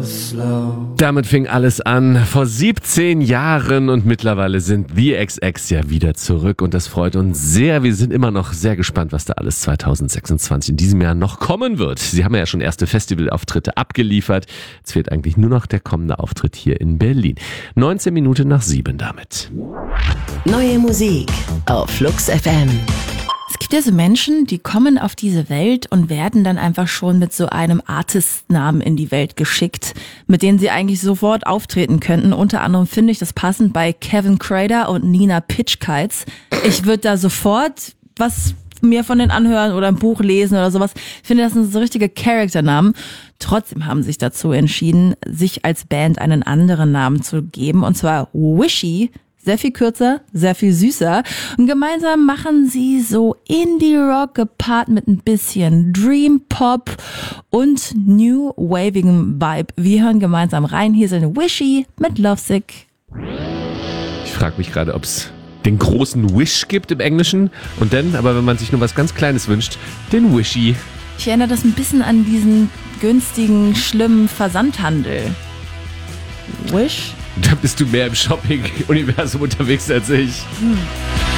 Damit fing alles an, vor 17 Jahren, und mittlerweile sind The XX ja wieder zurück und das freut uns sehr. Wir sind immer noch sehr gespannt, was da alles 2026 in diesem Jahr noch kommen wird. Sie haben ja schon erste Festivalauftritte abgeliefert. Jetzt fehlt eigentlich nur noch der kommende Auftritt hier in Berlin. 19 Minuten nach 7 damit. Neue Musik auf Flux FM. Es gibt ja so Menschen, die kommen auf diese Welt und werden dann einfach schon mit so einem Artistnamen in die Welt geschickt, mit denen sie eigentlich sofort auftreten könnten. Unter anderem finde ich das passend bei Kevin Crader und Nina Pitchkites. Ich würde da sofort was mir von denen anhören oder ein Buch lesen oder sowas. Ich finde, das sind so richtige Charakternamen. Trotzdem haben sie sich dazu entschieden, sich als Band einen anderen Namen zu geben, und zwar Wishy. Sehr viel kürzer, sehr viel süßer. Und gemeinsam machen sie so Indie-Rock gepaart mit ein bisschen Dream-Pop und New Waving Vibe. Wir hören gemeinsam rein. Hier sind Wishy mit Lovesick. Ich frage mich gerade, ob es den großen Wish gibt im Englischen und dann, aber wenn man sich nur was ganz Kleines wünscht, den Wishy. Ich erinnere das ein bisschen an diesen günstigen, schlimmen Versandhandel. Wish? Da bist du mehr im Shopping-Universum unterwegs als ich.